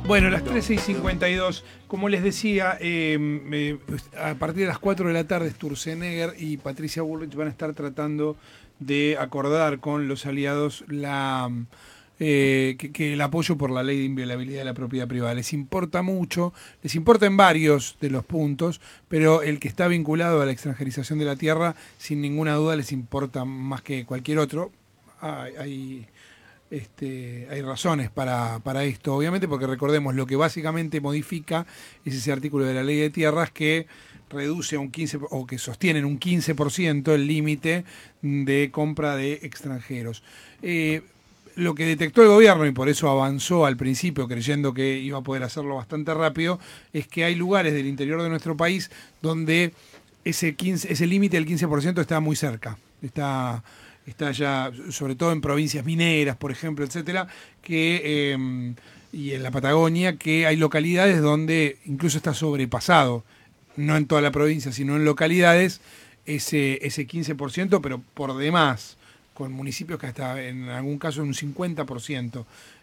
Bueno, las 13:52, como les decía, a partir de las 4 de la tarde Sturzenegger y Patricia Bullrich van a estar tratando de acordar con los aliados que el apoyo por la ley de inviolabilidad de la propiedad privada. Les importa mucho, les importa en varios de los puntos, pero el que está vinculado a la extranjerización de la tierra, sin ninguna duda les importa más que cualquier otro. Hay razones para esto, obviamente, porque recordemos, lo que básicamente modifica es ese artículo de la ley de tierras que reduce a un 15%, o que sostienen un 15% el límite de compra de extranjeros. Lo que detectó el gobierno, y por eso avanzó al principio creyendo que iba a poder hacerlo bastante rápido, es que hay lugares del interior de nuestro país donde ese límite del 15% está muy cerca. Está ya, sobre todo en provincias mineras, por ejemplo, etcétera, y en la Patagonia, que hay localidades donde incluso está sobrepasado, no en toda la provincia, sino en localidades, ese 15%, pero por demás, con municipios que hasta en algún caso un 50%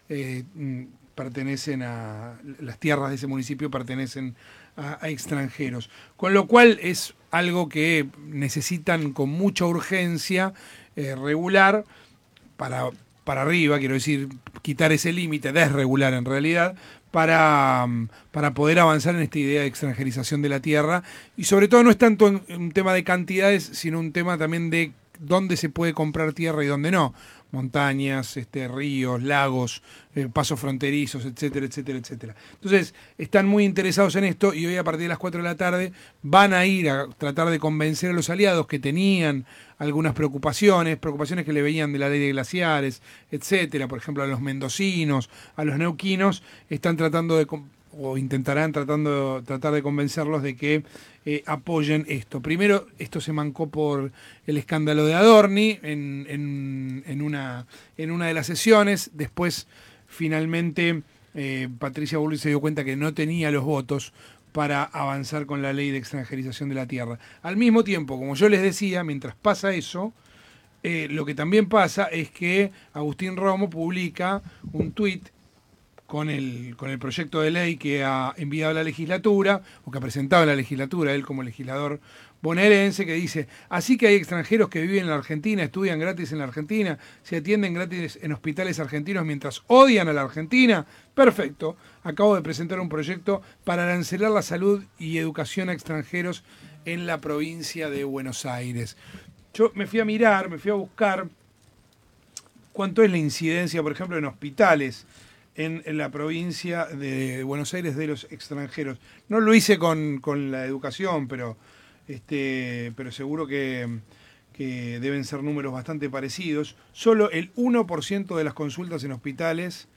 pertenecen las tierras de ese municipio pertenecen a extranjeros. Con lo cual es algo que necesitan con mucha urgencia regular para arriba, quiero decir, quitar ese límite, desregular en realidad, para poder avanzar en esta idea de extranjerización de la tierra. Y sobre todo no es tanto un tema de cantidades, sino un tema también de dónde se puede comprar tierra y dónde no. Montañas, ríos, lagos, pasos fronterizos, etcétera, etcétera, etcétera. Entonces, están muy interesados en esto y hoy a partir de las 4 de la tarde van a ir a tratar de convencer a los aliados que tenían algunas preocupaciones que le veían de la ley de glaciares, etcétera. Por ejemplo, a los mendocinos, a los neuquinos, están tratando de o intentarán tratar de convencerlos de que apoyen esto. Primero, esto se mancó por el escándalo de Adorni en una de las sesiones. Después, finalmente, Patricia Bullrich se dio cuenta que no tenía los votos para avanzar con la ley de extranjerización de la tierra. Al mismo tiempo, como yo les decía, mientras pasa eso, lo que también pasa es que Agustín Romo publica un tuit con el proyecto de ley que ha enviado a la legislatura, o que ha presentado a la legislatura, él como legislador bonaerense, que dice: así que hay extranjeros que viven en la Argentina, estudian gratis en la Argentina, se atienden gratis en hospitales argentinos mientras odian a la Argentina. Perfecto, acabo de presentar un proyecto para arancelar la salud y educación a extranjeros en la provincia de Buenos Aires. Yo me fui a buscar cuánto es la incidencia, por ejemplo, en hospitales en la provincia de Buenos Aires de los extranjeros. No lo hice con la educación, pero seguro que deben ser números bastante parecidos. Solo el 1% de las consultas en hospitales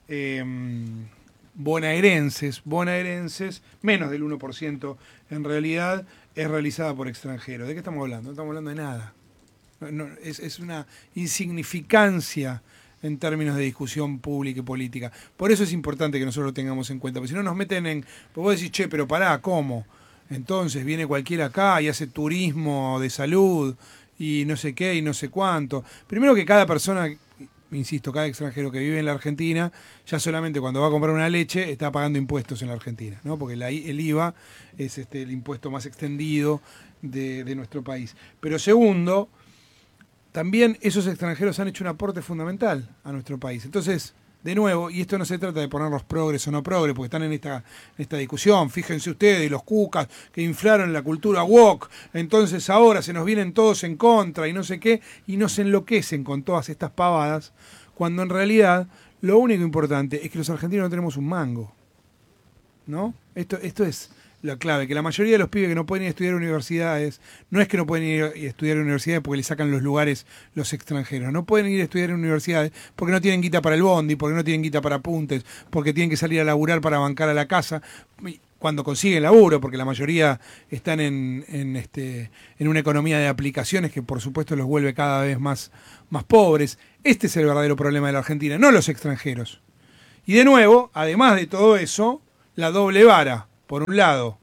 bonaerenses, menos del 1% en realidad, es realizada por extranjeros. ¿De qué estamos hablando? No estamos hablando de nada. Es una insignificancia en términos de discusión pública y política. Por eso es importante que nosotros lo tengamos en cuenta, porque si no nos meten pues vos decís, pero pará, ¿cómo? Entonces viene cualquiera acá y hace turismo de salud y no sé qué y no sé cuánto. Primero que cada persona, insisto, cada extranjero que vive en la Argentina, ya solamente cuando va a comprar una leche está pagando impuestos en la Argentina, ¿no? Porque el IVA es el impuesto más extendido de nuestro país. Pero segundo, también esos extranjeros han hecho un aporte fundamental a nuestro país. Entonces, de nuevo, y esto no se trata de ponerlos progres o no progres, porque están en esta discusión, fíjense ustedes, los cucas que inflaron la cultura woke, entonces ahora se nos vienen todos en contra y no sé qué, y nos enloquecen con todas estas pavadas, cuando en realidad lo único importante es que los argentinos no tenemos un mango, ¿no? Esto es la clave, que la mayoría de los pibes que no pueden ir a estudiar universidades, no es que no pueden ir a estudiar universidades porque le sacan los lugares los extranjeros, no pueden ir a estudiar en universidades porque no tienen guita para el bondi, porque no tienen guita para apuntes, porque tienen que salir a laburar para bancar a la casa, cuando consiguen laburo, porque la mayoría están en una economía de aplicaciones que por supuesto los vuelve cada vez más pobres. Este es el verdadero problema de la Argentina, no los extranjeros. Y de nuevo, además de todo eso, la doble vara. Por un lado,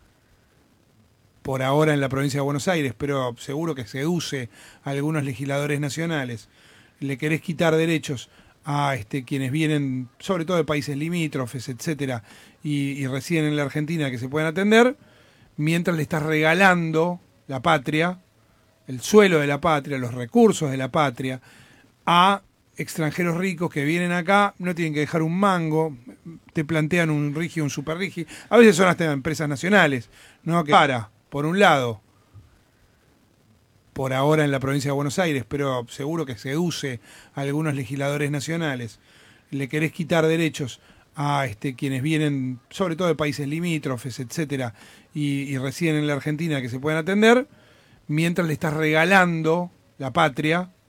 por ahora en la provincia de Buenos Aires, pero seguro que seduce a algunos legisladores nacionales, le querés quitar derechos a quienes vienen, sobre todo de países limítrofes, etcétera, y residen en la Argentina, que se puedan atender, mientras le estás regalando la patria, el suelo de la patria, los recursos de la patria, a extranjeros ricos que vienen acá, no tienen que dejar un mango, te plantean un rigi, un super rigi. A veces son hasta empresas nacionales, ¿no? Que por un lado, por ahora en la provincia de Buenos Aires, pero seguro que seduce a algunos legisladores nacionales. Le querés quitar derechos a quienes vienen, sobre todo de países limítrofes, etcétera, y residen en la Argentina, que se puedan atender, mientras le estás regalando la patria,